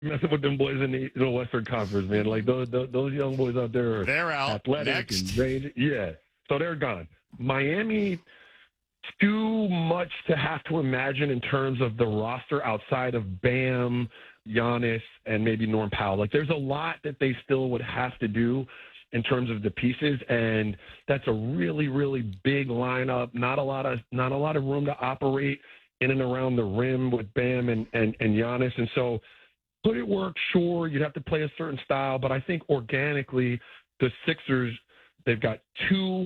messing with them boys in the Western Conference, man. Like those young boys out there are They're out. athletic Next. and range. Yeah, so they're gone. Miami, too much to have to imagine in terms of the roster outside of Bam, Giannis, and maybe Norm Powell. Like there's a lot that they still would have to do in terms of the pieces, and that's a really, really big lineup. Not a lot of room to operate in and around the rim with Bam and Giannis. And so could it work? Sure, you'd have to play a certain style, but I think organically the Sixers, they've got 2,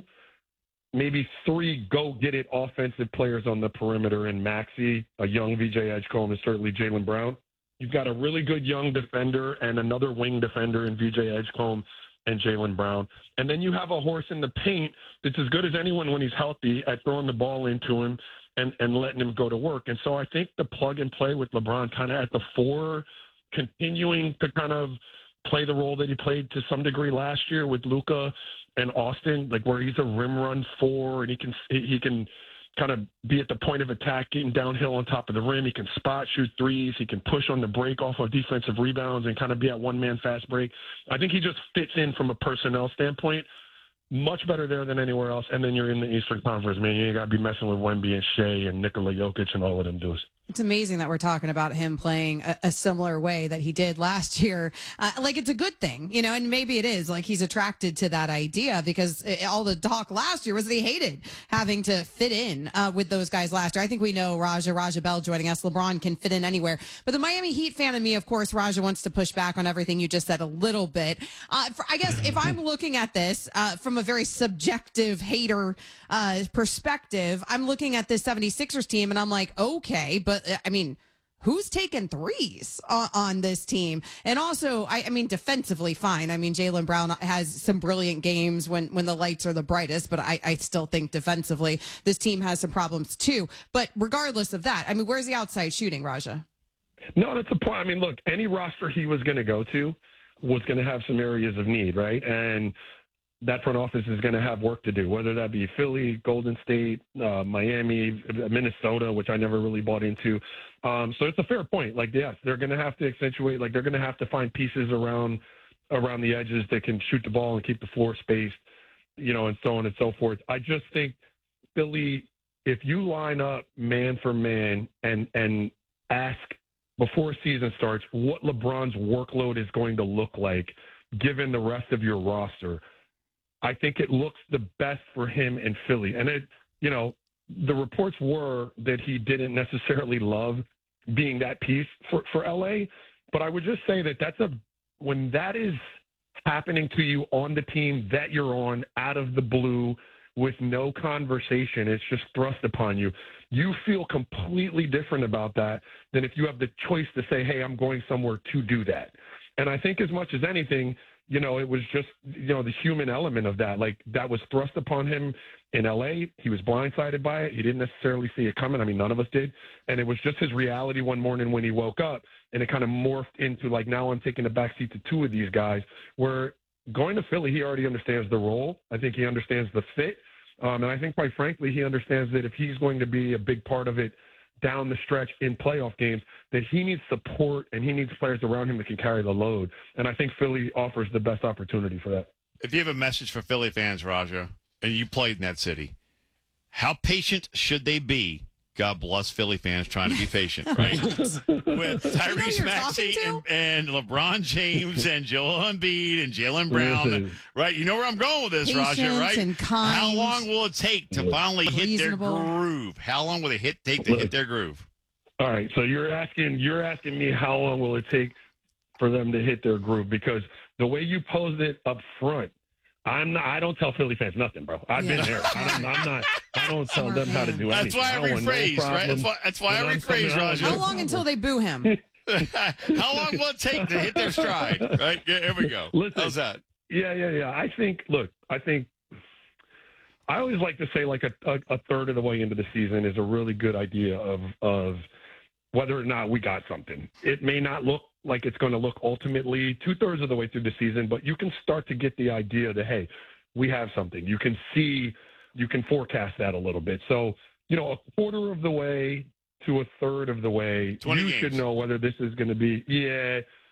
maybe 3 go-get-it offensive players on the perimeter in Maxey, a young VJ Edgecombe, and certainly Jaylen Brown. You've got a really good young defender and another wing defender in VJ Edgecombe and Jaylen Brown. And then you have a horse in the paint that's as good as anyone when he's healthy at throwing the ball into him and letting him go to work. And so I think the plug and play with LeBron kind of at the 4, continuing to kind of play the role that he played to some degree last year with Luka and Austin, like where he's a rim run 4 and he can kind of be at the point of attack, getting downhill on top of the rim. He can spot shoot threes. He can push on the break off of defensive rebounds and kind of be at one-man fast break. I think he just fits in from a personnel standpoint. Much better there than anywhere else. And then you're in the Eastern Conference, man. You ain't got to be messing with Wemby and Shea and Nikola Jokic and all of them dudes. It's amazing that we're talking about him playing a similar way that he did last year. Like, it's a good thing, you know, and maybe it is. Like, he's attracted to that idea because all the talk last year was that he hated having to fit in with those guys last year. I think we know Raja Bell joining us. LeBron can fit in anywhere. But the Miami Heat fan in me, of course, Raja wants to push back on everything you just said a little bit. I guess if I'm looking at this from a very subjective hater perspective, I'm looking at this 76ers team and I'm like, okay, but I mean, who's taking threes on this team? And also, I mean, defensively, fine. I mean, Jaylen Brown has some brilliant games when the lights are the brightest, but I still think defensively, this team has some problems too. But regardless of that, I mean, where's the outside shooting, Raja? No, that's the point. I mean, look, any roster he was going to go to was going to have some areas of need, right? And that front office is going to have work to do, whether that be Philly, Golden State, Miami, Minnesota, which I never really bought into. So it's a fair point. Like, yes, they're going to have to accentuate, like they're going to have to find pieces around the edges that can shoot the ball and keep the floor spaced, you know, and so on and so forth. I just think Philly, if you line up man for man and ask before a season starts what LeBron's workload is going to look like given the rest of your roster, I think it looks the best for him in Philly. And it, you know, the reports were that he didn't necessarily love being that piece for LA. But I would just say that when that is happening to you on the team that you're on out of the blue with no conversation, it's just thrust upon you. You feel completely different about that than if you have the choice to say, hey, I'm going somewhere to do that. And I think as much as anything, you know, it was just, you know, the human element of that. Like, that was thrust upon him in L.A. He was blindsided by it. He didn't necessarily see it coming. I mean, none of us did. And it was just his reality one morning when he woke up, and it kind of morphed into, like, now I'm taking the backseat to 2 of these guys, where going to Philly, he already understands the role. I think he understands the fit. And I think, quite frankly, he understands that if he's going to be a big part of it down the stretch in playoff games, that he needs support and he needs players around him that can carry the load. And I think Philly offers the best opportunity for that. If you have a message for Philly fans, Raja, and you played in that city, how patient should they be? God bless Philly fans trying to be patient, right? With Tyrese Maxey and LeBron James and Joel Embiid and Jaylen Brown, right? You know where I'm going with this, Raja, right? And kind, how long will it take to finally hit their groove? How long will it take to hit their groove? All right, so you're asking me how long will it take for them to hit their groove? Because the way you posed it up front, I don't tell Philly fans nothing, bro. I've been there. I don't tell them how to do anything. That's why I rephrase, right? That's why I rephrase, Raja. How long until they boo him? How long will it take to hit their stride? Right? Here we go. Listen, how's that? Yeah. I think I always like to say like a third of the way into the season is a really good idea of whether or not we got something. It may not look like it's going to look ultimately 2/3 of the way through the season, but you can start to get the idea that, hey, we have something. You can forecast that a little bit. So, you know, a quarter of the way to a third of the way, you should know whether this is going to be,